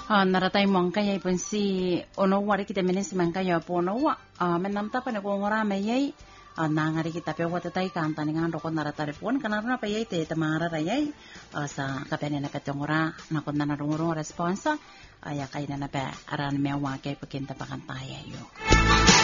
Naratai mongka yai pun si ono wari kita menes mangka ya pono wa menam tapa ne ko ngora me yai nangari kita pe wata tai kanta ningan roko naratare pun karena pa yai te tamara yai sa kapene na petongora na kon na rungurung responsa ya kaina na pe aran mewa ke pekinta pakanta ya yo